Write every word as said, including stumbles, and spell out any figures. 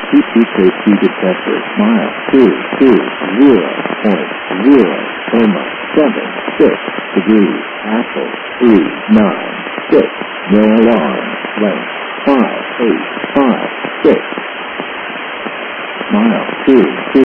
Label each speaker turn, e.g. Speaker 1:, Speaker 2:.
Speaker 1: T T K T detector. Mile two two zero point zero Oma seven six degrees. Apple three nine six. No alarm. Length five eight five six. Mile two two.